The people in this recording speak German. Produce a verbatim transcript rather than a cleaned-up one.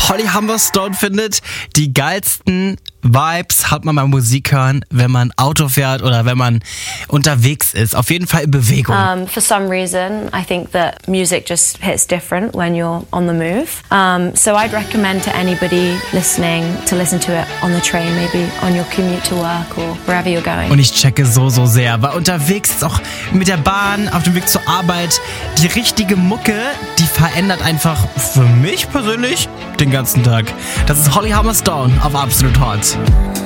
Holly Humberstone findet, die geilsten Vibes hat man beim Musik hören, wenn man Auto fährt oder wenn man unterwegs ist. Auf jeden Fall in Bewegung. Um, for some reason, I think that music just hits different when you're on the move. Um, so I'd recommend to anybody listening to listen to it on the train, maybe on your commute to work or wherever you're going. Und ich checke so, so sehr, weil unterwegs ist auch mit der Bahn, auf dem Weg zur Arbeit, die richtige Mucke, die verändert einfach für mich persönlich den ganzen Tag. Das ist Holly Humberstone auf Absolut Hot.